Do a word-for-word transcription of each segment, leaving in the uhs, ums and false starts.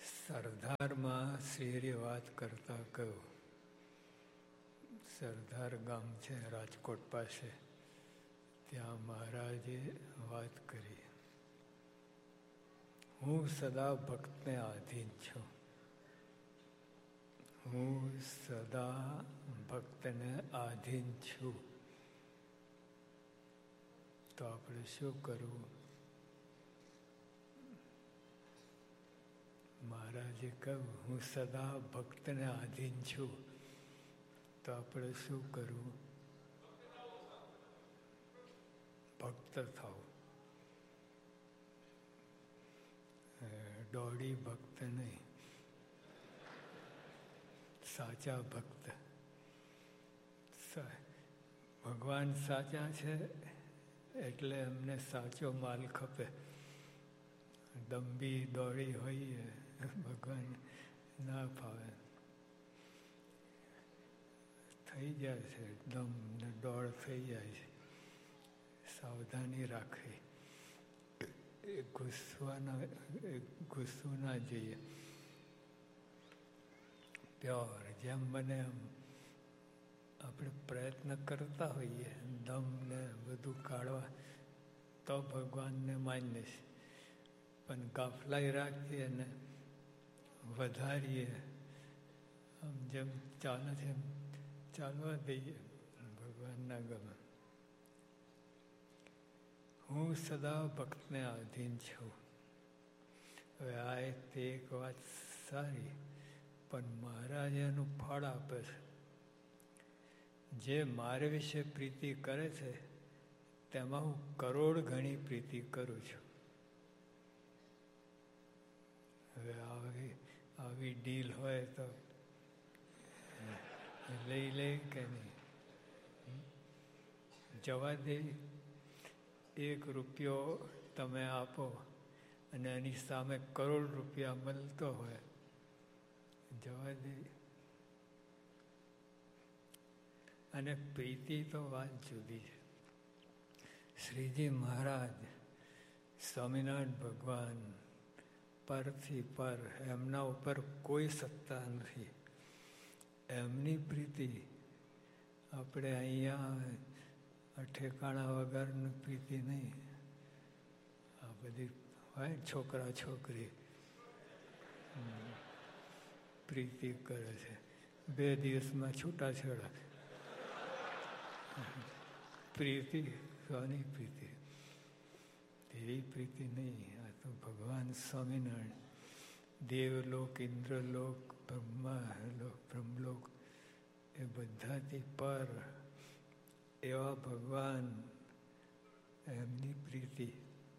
સરદારમાં શ્રીહરિએ વાત કરતા કહ્યું, સરદાર ગામ છે રાજકોટ પાસે, ત્યાં મહારાજે વાત કરી, હું સદા ભક્તને આધીન છું. હું સદા ભક્તને આધીન છું. તો આપણે શું કરવું? મહારાજે કહ્યું, હું સદા ભક્તને આધીન છું. તો આપણે શું કરવું? ભક્ત થાવ. દોડી ભક્ત નહીં, સાચા ભક્ત. ભગવાન સાચા છે એટલે એમને સાચો માલ ખપે. દંભી દોડી હોઈએ ભગવાન ના ફાવે. થઈ જાય છે, દમ ને દોડ થઈ જાય છે. સાવધાની રાખવી. એ ગુસ્સાના ગુસ્સો ના જઈએ. પ્યોર જેમ બને એમ આપણે પ્રયત્ન કરતા હોઈએ દમ ને બધું કાઢવા, તો ભગવાનને માન્ય છે. પણ ગાફલાઈ રાખીએ ને વધારીએ, આમ જેમ ચાલે છે એમ ચાલવા દઈએ, ભગવાન ના ગમે. હું સદા ભક્તને આધીન છું. હવે આ તે એક વાત સારી, પણ મહારાજ એનું ફળ આપે છે. જે મારે વિશે પ્રીતિ કરે છે તેમાં હું કરોડ ગણી પ્રીતિ કરું છું. હવે આવી આવી ડીલ હોય તો લઈ લે કે નહીં? જવા દે. એક રૂપિયો તમે આપો અને એની સામે કરોડ રૂપિયા મળતો હોય, જવા દે. અને પ્રીતિ તો વાત જુદી છે. શ્રીજી મહારાજ, સ્વામિનારાયણ ભગવાન પરથી પર, એમના ઉપર કોઈ સત્તા નથી. એમની પ્રીતિ આપણે અહીંયા ઠેકાણા વગરની પ્રીતિ નહીં. આ બધી હોય છોકરા છોકરી પ્રીતિ કરે છે, બે દિવસમાં છૂટાછેડા. પ્રીતિ કોની પ્રીતિ? એવી પ્રીતિ નહીં. આ તો ભગવાન સ્વામિનારાયણ, દેવલોક, ઇન્દ્રલોક, બ્રહ્મા લોક, બ્રહ્મલોક, એ બધાથી પર એવા ભગવાન, એમની પ્રીતિ.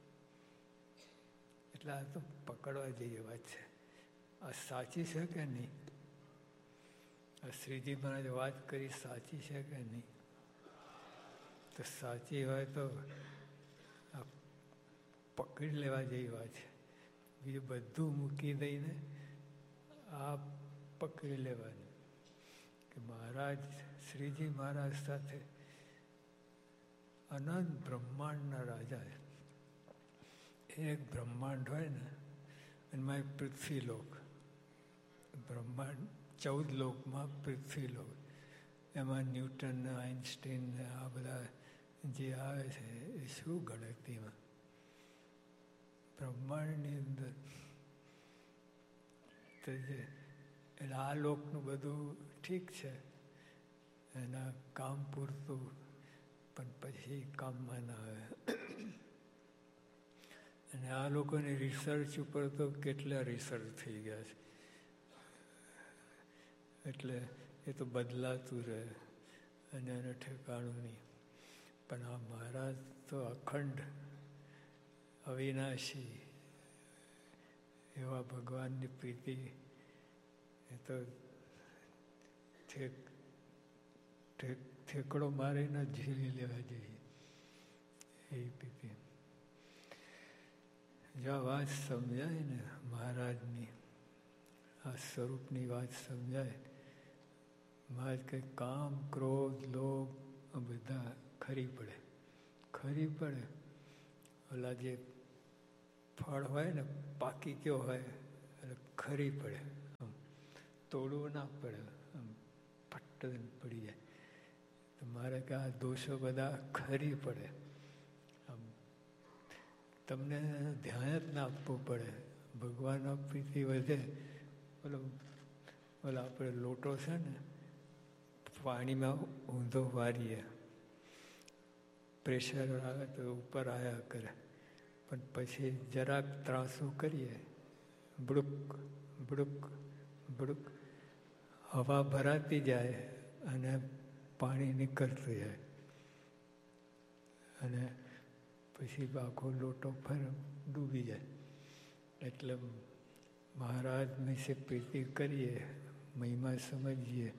એટલે આ તો પકડવા જેવી વાત છે. આ સાચી છે કે નહીં? આ શ્રીજી મહારાજ વાત કરી સાચી છે કે નહીં? તો સાચી હોય તો આ પકડી લેવા જેવી વાત છે. બીજું બધું મૂકી દઈને આ પકડી લેવાનું કે મહારાજ, શ્રીજી મહારાજ સાથે અનંત બ્રહ્માંડના રાજા છે. એક બ્રહ્માંડ હોય ને, એમાં એક પૃથ્વીલોક. બ્રહ્માંડ ચૌદ લોકમાં પૃથ્વીલોક. એમાં ન્યૂટન ને આઇન્સ્ટાઈન ને આ બધા જે આવે છે એ શું ગણતરીમાં? બ્રહ્માંડની અંદર. તો જે એટલે આ લોકનું બધું ઠીક છે, એના કામ પૂરતું, પણ પછી કામમાં ના આવે. અને આ લોકોની રિસર્ચ ઉપર તો કેટલા રિસર્ચ થઈ ગયા છે. એટલે એ તો બદલાતું રહે અને એને ઠેકાણું નહીં. પણ આ મહારાજ તો અખંડ અવિનાશી એવા ભગવાનની પ્રીતિ, એ તો ઠેક ઠેક ઠેકડો મારીને ઝીલી લેવા જોઈએ એ પ્રીતિ. જો આ વાત સમજાય ને મહારાજની, આ સ્વરૂપની વાત સમજાય, મહારાજ કંઈ કામ, ક્રોધ, લોભ આ બધા ખરી પડે. ખરી પડે. ઓલા જે ફળ હોય ને, પાકી ગયો હોય એટલે ખરી પડે, આમ તોડવું ના પડે, આમ ફટ પડી જાય. તો મારે કે આ દોષો બધા ખરી પડે, આમ તમને ધ્યાન જ ના આપવું પડે. ભગવાનનો પ્રીતિ વધે. બોલો બોલો આપણે લોટો છે ને પાણીમાં ઊંધો વારીએ, પ્રેશર આવે તો ઉપર આવ્યા કરે, પણ પછી જરાક ત્રાસું કરીએ, બુડુક બુડુક બુડુક હવા ભરાતી જાય અને પાણી નીકળતું જાય, અને પછી આખો લોટો ફર ડૂબી જાય. એટલે મહારાજ વિશે પ્રીતિ કરીએ, મહિમા સમજીએ,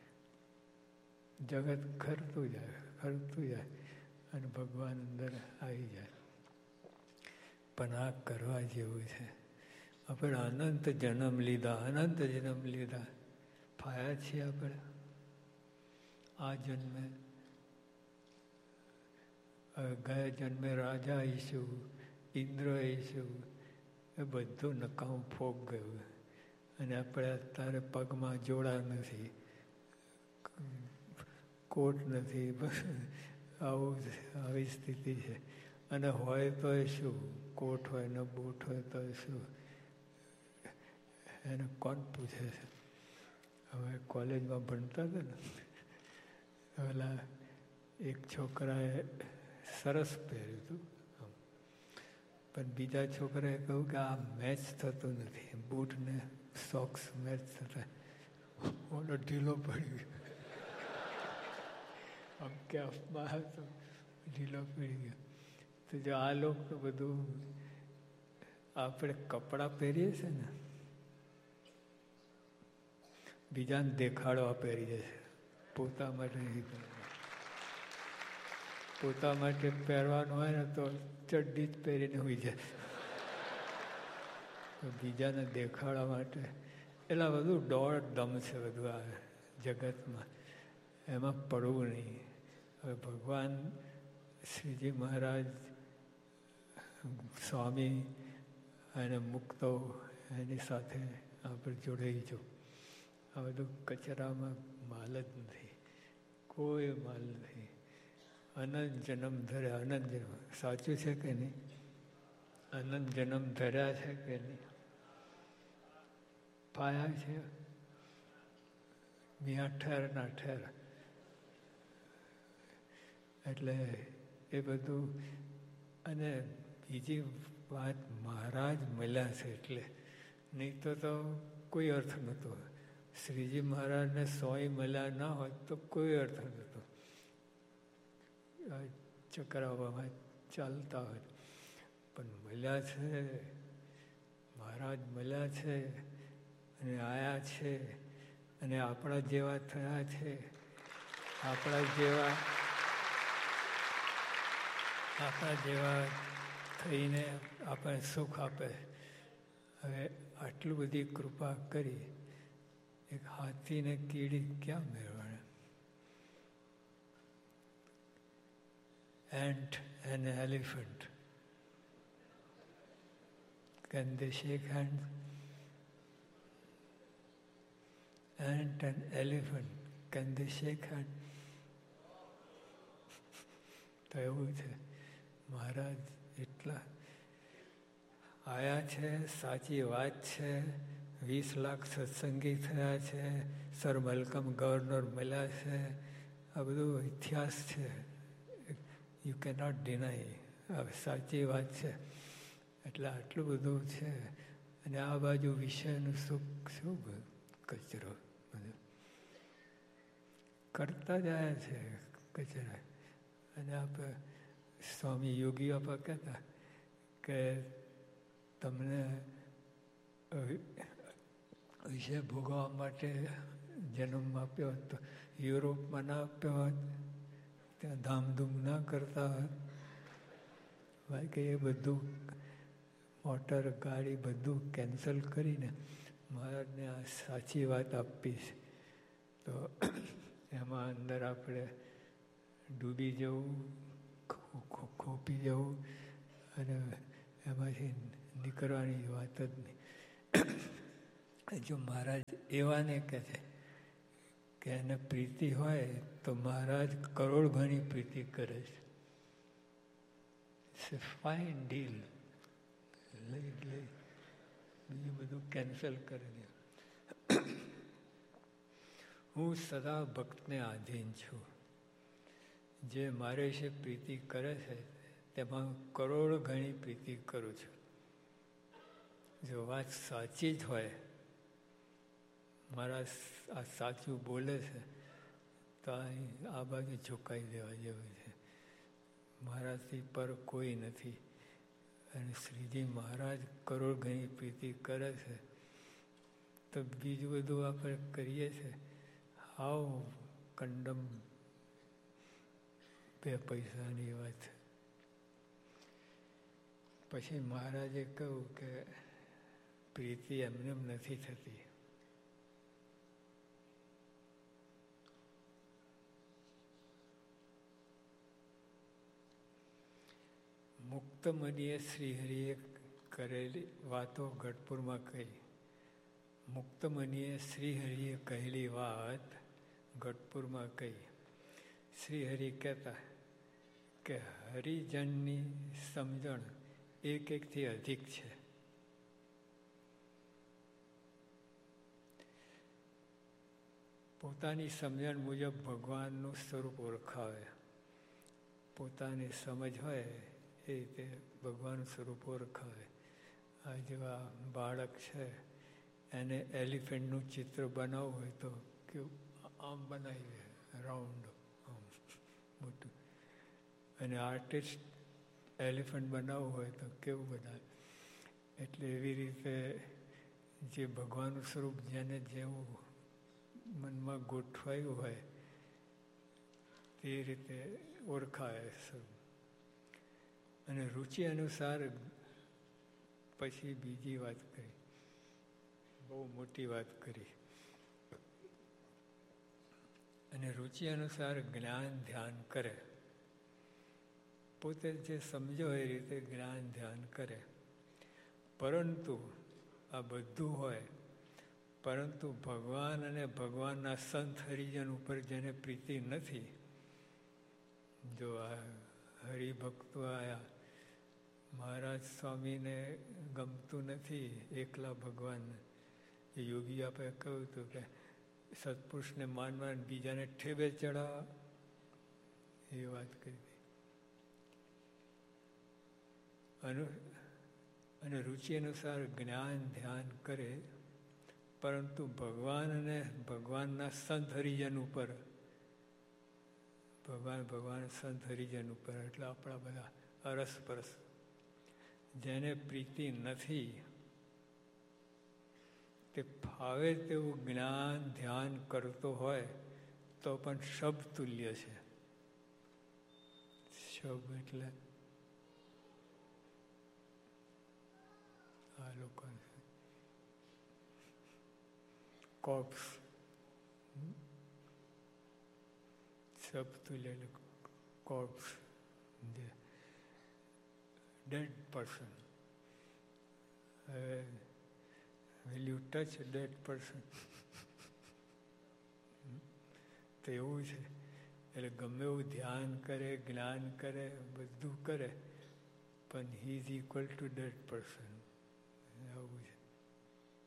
જગત ખરતું જાય ખરતું જાય અને ભગવાન અંદર આવી જાય. પણ આ કરવા જેવું છે. આપણે અનંત જન્મ લીધા, અનંત જન્મ લીધા, ફાયા છીએ આપણે. આ જન્મે ગયા જન્મે રાજા આવીશું, ઇન્દ્ર આવીશું, એ બધું નકામું ફોગ ગયું. અને આપણે અત્યારે પગમાં જોડા નથી, કોટ નથી, બસ આવું આવી સ્થિતિ છે. અને હોય તો એ શું, કોટ હોય ને બૂટ હોય તો એ શું, એને કોણ પૂછે છે? હવે કોલેજમાં ભણતા હતા ને, પેલા એક છોકરાએ સરસ પહેર્યું હતું, પણ બીજા છોકરાએ કહ્યું કે આ મેચ થતું નથી, બૂટ ને સોક્સ મેચ થતા, ઓલો ઢીલો પડી ગયો. આમ કેફમાં હતો, ઢીલો પડી ગયો. તો જો આ લોકો બધું આપણે કપડાં પહેરીએ છીએ ને, બીજાને દેખાડવા પહેરી જશે, પોતા માટે નહીં પહેરવા. પોતા માટે પહેરવાનું હોય ને તો ચડ્ડી જ પહેરીને હોઈ જાય, તો બીજાને દેખાડવા માટે એટલે બધું દોડ દમ છે બધું આ જગતમાં, એમાં પડવું નહીં. હવે ભગવાન શ્રીજી મહારાજ સ્વામી અને મુક્તો એની સાથે આપણે જોડાઈ જો. આ બધું કચરામાં માલ જ નથી, કોઈ માલ નથી. અનંત જન્મ ધર્યા, અનંત જન્મ સાચું છે કે નહીં? અનંત જન્મ ધર્યા છે કે નહીં? પાયા છે મિયા ઠેર ના ઠેર. એટલે એ બધું. અને બીજી વાત, મહારાજ મળ્યા છે એટલે, નહીં તો તો કોઈ અર્થ નહોતો. શ્રીજી મહારાજને સોય મળ્યા ના હોત તો કોઈ અર્થ નહોતો. ચક્રાવામાં ચાલતા હોય પણ મળ્યા છે, મહારાજ મળ્યા છે અને આયા છે, અને આપણા જેવા થયા છે. આપણા જેવા આપણા જેવા થઈને આપણને સુખ આપે. હવે આટલું બધી કૃપા કરી, એક હાથીને કીડી ક્યાં મેળવાને? Ant and elephant, can they shake hands? Ant and elephant, can they shake hands? તો એવું છે. મહારાજ એટલા આયા છે, સાચી વાત છે. વીસ લાખ સત્સંગી થયા છે, સર મલકમ ગવર્નર મળ્યા છે. આ બધું ઇતિહાસ છે, યુ કેનોટ ડિનાય. હવે સાચી વાત છે. એટલે આટલું બધું છે. અને આ બાજુ વિષયનું સુખ શું કચરો બધું કરતા જાય છે, કચરા. અને આપણે સ્વામી યોગી બાપા કહેતા કે તમને વિષય ભોગવવા માટે જન્મ આપ્યો હોત તો યુરોપમાં ના આપ્યો હોત, ત્યાં ધામધૂમ ના કરતા હોત. ભાઈ કે એ બધું મોટર ગાડી બધું કેન્સલ કરીને મહારાજને આ સાચી વાત આપીશ, તો એમાં અંદર આપણે ડૂબી જવું, ખોપી જવું અને એમાંથી નીકળવાની વાત જ નહીં. જો મહારાજ એવાને કહે છે કે એને પ્રીતિ હોય તો મહારાજ કરોડ ગણી પ્રીતિ કરે છે. It's A fine deal. લઈ લઈ બીજું બધું કેન્સલ કરી દે. હું સદા ભક્તને આધીન છું. જે મારે વિશે પ્રીતિ કરે છે તેમાં કરોડ ગણી પ્રીતિ કરું છું. જો વાત સાચી જ હોય, મારા આ સાચું બોલે છે તો આ બાજુ ઝુકાઈ દેવા જેવું છે. મારાથી પર કોઈ નથી. અને શ્રીજી મહારાજ કરોડ ગણી પ્રીતિ કરે છે તો બીજું બધું આપણે કરીએ છીએ હાવ કંડમ બે પૈસાની વાત. પછી મહારાજે કહ્યું કે પ્રીતિ એમને એમ નથી થતી. મુક્ત મનીએ શ્રીહરિએ કરેલી વાતો ગઢપુરમાં કહી. મુક્ત મનીએ શ્રીહરિએ કહેલી વાત ગઢપુરમાં કહી. શ્રીહરિ કહેતા કે હરિજનની સમજણ એક એકથી અધિક છે. પોતાની સમજણ મુજબ ભગવાનનું સ્વરૂપ ઓળખાવે. પોતાની સમજ હોય એ રીતે ભગવાનનું સ્વરૂપ ઓળખાવે. આ જેવા બાળક છે એને એલિફન્ટનું ચિત્ર બનાવવું હોય તો કેવું આમ બનાવી દે, રાઉન્ડ આમ મોટું. અને આર્ટિસ્ટ એલિફન્ટ બનાવવું હોય તો કેવું બનાવે. એટલે એવી રીતે જે ભગવાનનું સ્વરૂપ જેને જેવું મનમાં ગોઠવાયું હોય તે રીતે ઓળખાય સ્વરૂપ. અને રુચિ અનુસાર પછી બીજી વાત કરી, બહુ મોટી વાત કરી. અને રુચિ અનુસાર જ્ઞાન ધ્યાન કરે. પોતે જે સમજો એ રીતે જ્ઞાન ધ્યાન કરે. પરંતુ આ બધું હોય, પરંતુ ભગવાન અને ભગવાનના સંત હરિજન ઉપર જેને પ્રીતિ નથી, જો આ હરિભક્તો આયા, મહારાજ સ્વામીને ગમતું નથી એકલા ભગવાનને. એ યોગી આપણે કહ્યું હતું કે સત્પુરુષને માન માન બીજાને ઠેબે ચડાવવા, એ વાત કરી. અનુ અને રુચિ અનુસાર જ્ઞાન ધ્યાન કરે, પરંતુ ભગવાન અને ભગવાનના સંત હરિજન ઉપર, ભગવાન ભગવાન સંત હરિજન ઉપર એટલે આપણા બધા અરસપરસ જેને પ્રીતિ નથી, તે ફાવે તેવું જ્ઞાન ધ્યાન કરતો હોય તો પણ શબ તુલ્ય છે. શબ એટલે આ લોકો cops, શબ તુલ્ય cops, dead person. Uh, will you touch a dead person? તો એવું છે. એટલે ગમે એવું ધ્યાન કરે, જ્ઞાન કરે, બધું કરે, પણ he is equal to dead person.